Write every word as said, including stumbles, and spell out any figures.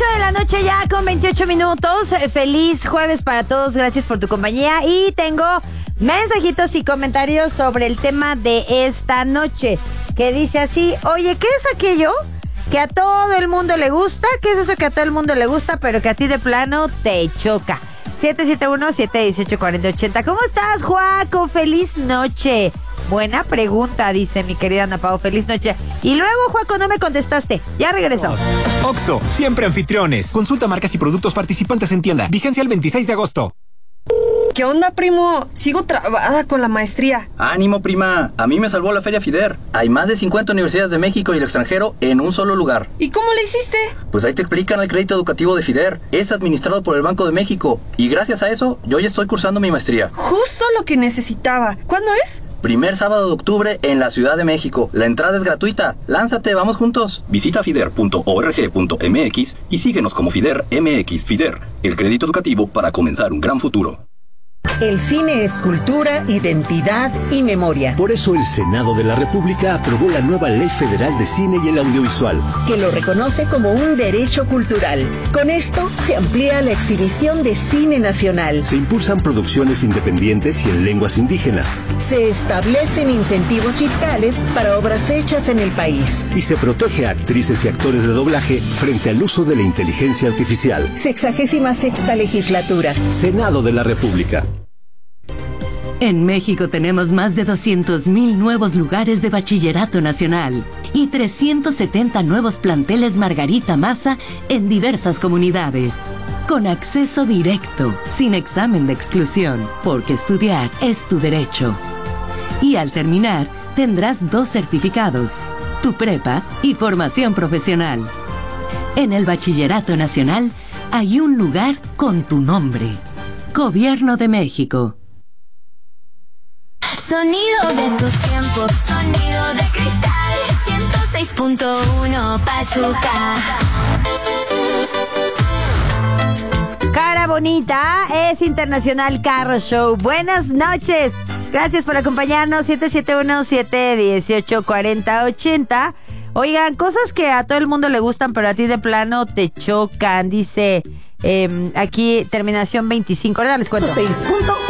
de la noche ya con veintiocho minutos. Feliz jueves para todos. Gracias por tu compañía. Y tengo mensajitos y comentarios sobre el tema de esta noche, que dice así: oye, ¿qué es aquello que a todo el mundo le gusta? ¿Qué es eso que a todo el mundo le gusta, pero que a ti de plano te choca? siete siete uno, siete uno ocho, cuatro cero ocho cero. ¿Cómo estás, Joaco? Feliz noche. Buena pregunta, dice mi querida Ana Pao. Feliz noche. Y luego, Joaco, no me contestaste. Ya regresamos. Oxxo, siempre anfitriones. Consulta marcas y productos participantes en tienda. Vigencia el veintiséis de agosto. ¿Qué onda, primo? Sigo trabada con la maestría. ¡Ánimo, prima! A mí me salvó la Feria FIDER. Hay más de cincuenta universidades de México y el extranjero en un solo lugar. ¿Y cómo le hiciste? Pues ahí te explican el crédito educativo de FIDER. Es administrado por el Banco de México. Y gracias a eso, yo ya estoy cursando mi maestría. Justo lo que necesitaba. ¿Cuándo es? Primer sábado de octubre en la Ciudad de México. La entrada es gratuita. Lánzate, vamos juntos. Visita fider punto org punto mx y síguenos como FIDER M X. FIDER, el crédito educativo para comenzar un gran futuro. El cine es cultura, identidad y memoria. Por eso el Senado de la República aprobó la nueva Ley Federal de Cine y el Audiovisual, que lo reconoce como un derecho cultural. Con esto se amplía la exhibición de cine nacional. Se impulsan producciones independientes y en lenguas indígenas. Se establecen incentivos fiscales para obras hechas en el país. Y se protege a actrices y actores de doblaje frente al uso de la inteligencia artificial. Sexagésima sexta legislatura. Senado de la República. En México tenemos más de doscientos mil nuevos lugares de bachillerato nacional y trescientos setenta nuevos planteles Margarita Maza en diversas comunidades. Con acceso directo, sin examen de exclusión, porque estudiar es tu derecho. Y al terminar, tendrás dos certificados, tu prepa y formación profesional. En el Bachillerato Nacional hay un lugar con tu nombre. Gobierno de México. Sonido de tu tiempo, sonido de cristal, ciento seis punto uno Pachuca. Cara bonita, es Internacional Car Show. Buenas noches. Gracias por acompañarnos. siete siete uno, siete uno ocho, cuatro cero ocho cero. Oigan, cosas que a todo el mundo le gustan, pero a ti de plano te chocan. Dice eh, aquí, terminación veinticinco. Ahora les cuento.